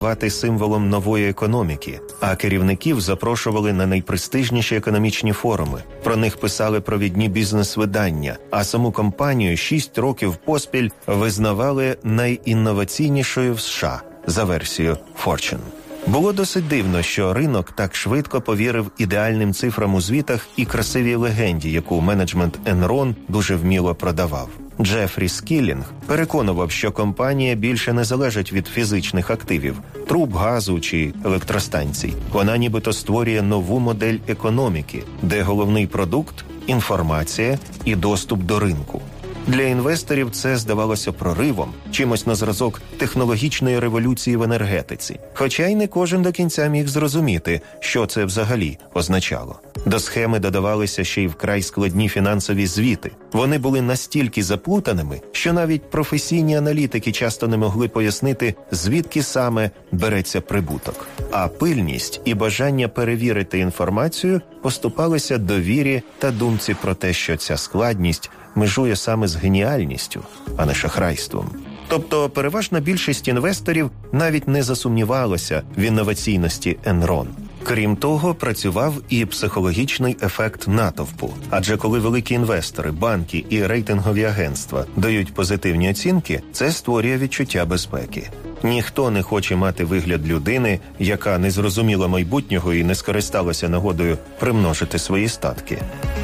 символом нової економіки, а керівників запрошували на найпрестижніші економічні форуми. Про них писали провідні бізнес-видання, а саму компанію 6 років поспіль визнавали найінноваційнішою в США за версією Fortune. Було досить дивно, що ринок так швидко повірив ідеальним цифрам у звітах і красивій легенді, яку менеджмент Enron дуже вміло продавав. Джефрі Скілінг переконував, що компанія більше не залежить від фізичних активів – труб газу чи електростанцій. Вона нібито створює нову модель економіки, де головний продукт – інформація і доступ до ринку. Для інвесторів це здавалося проривом, чимось на зразок технологічної революції в енергетиці. Хоча й не кожен до кінця міг зрозуміти, що це взагалі означало. До схеми додавалися ще й вкрай складні фінансові звіти. Вони були настільки заплутаними, що навіть професійні аналітики часто не могли пояснити, звідки саме береться прибуток. А пильність і бажання перевірити інформацію поступалися довірі та думці про те, що ця складність межує саме з геніальністю, а не шахрайством. Тобто переважна більшість інвесторів навіть не засумнівалася в інноваційності Enron. Крім того, працював і психологічний ефект натовпу. Адже коли великі інвестори, банки і рейтингові агентства дають позитивні оцінки, це створює відчуття безпеки. Ніхто не хоче мати вигляд людини, яка не зрозуміла майбутнього і не скористалася нагодою примножити свої статки.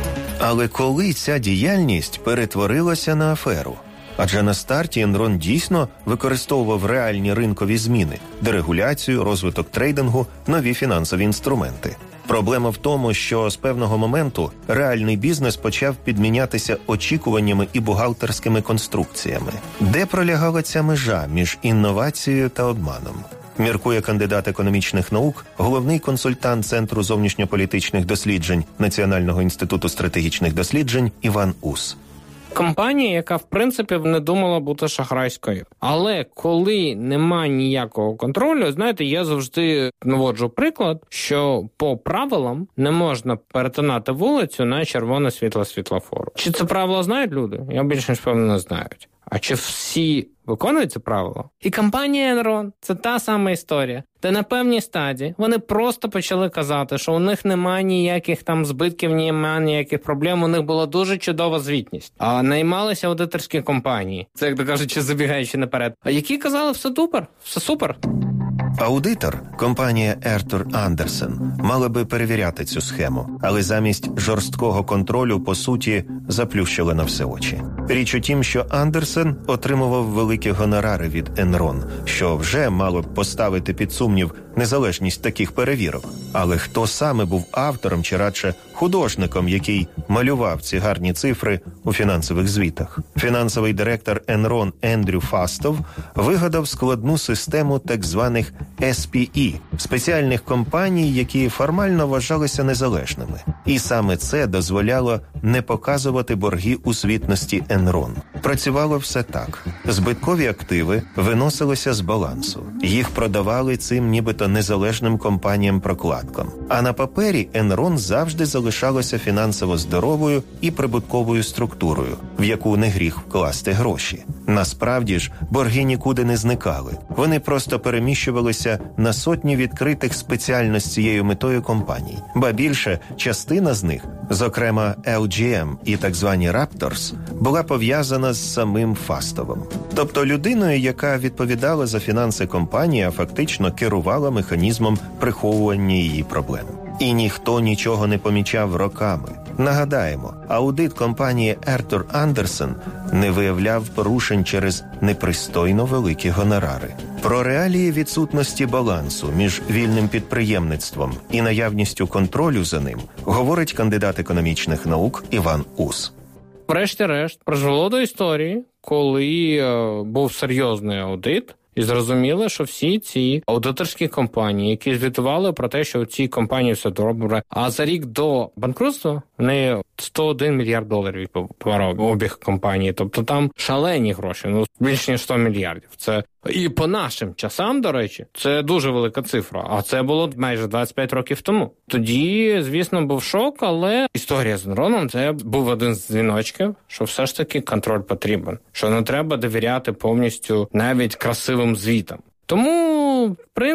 Але коли ця діяльність перетворилася на аферу? Адже на старті Enron дійсно використовував реальні ринкові зміни – дерегуляцію, розвиток трейдингу, нові фінансові інструменти. Проблема в тому, що з певного моменту реальний бізнес почав підмінятися очікуваннями і бухгалтерськими конструкціями. Де пролягала ця межа між інновацією та обманом? Міркує кандидат економічних наук, головний консультант Центру зовнішньополітичних досліджень Національного інституту стратегічних досліджень Іван Ус. Компанія, яка, в принципі, не думала бути шахрайською. Але коли нема ніякого контролю, знаєте, я завжди наводжу приклад, що по правилам не можна перетинати вулицю на червоне світло світлофору. Чи це правило знають люди? Я більш ніж певно не знають. А чи всі виконують це правило? І компанія Enron – це та сама історія, де на певній стадії вони просто почали казати, що у них немає ніяких там збитків, немає ніяких проблем, у них була дуже чудова звітність. А наймалися аудиторські компанії, це, як то кажуть, забігаючи наперед, а які казали, все супер. Аудитор, компанія Артур Андерсен, мала би перевіряти цю схему, але замість жорсткого контролю, по суті, заплющила на все очі. Річ у тім, що Андерсен отримував великі гонорари від Enron, що вже мало б поставити під сумнів незалежність таких перевірок. Але хто саме був автором чи радше художником, який малював ці гарні цифри у фінансових звітах? Фінансовий директор Enron Ендрю Фастов вигадав складну систему так званих SPE – спеціальних компаній, які формально вважалися незалежними. І саме це дозволяло не показувати борги у звітності Enron. Працювало все так. Збиткові активи виносилися з балансу. Їх продавали цим нібито незалежним компаніям-прокладкам. А на папері Enron завжди залишалося фінансово здоровою і прибутковою структурою, в яку не гріх вкласти гроші. Насправді ж, борги нікуди не зникали. Вони просто переміщувалися на сотні відкритих спеціально з цією метою компаній. Ба більше, частина з них, зокрема LGM і так звані Raptors, була пов'язана з самим Фастовим. Тобто людиною, яка відповідала за фінанси компанії, а фактично керувала механізмом приховування її проблем. І ніхто нічого не помічав роками. Нагадаємо, аудит компанії Артур Андерсен не виявляв порушень через непристойно великі гонорари. Про реалії відсутності балансу між вільним підприємництвом і наявністю контролю за ним говорить кандидат економічних наук Іван Ус. Врешті-решт, призвело до історії, коли був серйозний аудит, і зрозуміло, що всі ці аудиторські компанії, які звітували про те, що у цій компанії все добре, а за рік до банкрутства в неї 101 мільярд доларів обіг компанії. Тобто там шалені гроші, більш ніж 100 мільярдів. Це і по нашим часам, до речі, це дуже велика цифра. А це було майже 25 років тому. Тоді, звісно, був шок, але історія з Enron – це був один з дзвіночків, що все ж таки контроль потрібен. Що не треба довіряти повністю навіть красивим звітам. Тому Ну, в принципі,